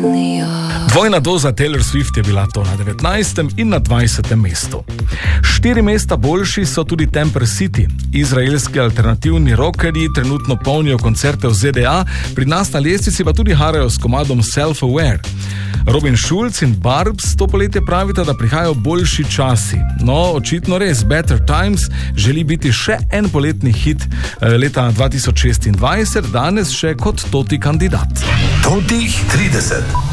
Dvojna doza Taylor Swift je bila to na 19. in na 20. mestu. 4 mesta boljši so tudi Temper City. Izraelski alternativni rockerji trenutno polnijo koncerte v ZDA, pri nas na lestvici pa tudi harajo s komadom Self-Aware. Robin Schulz in Barbs to poletje pravita, da prihajajo boljši časi. No, očitno res, Better Times želi biti še en poletni hit leta 2026, danes še kot toti kandidat. Totih 30.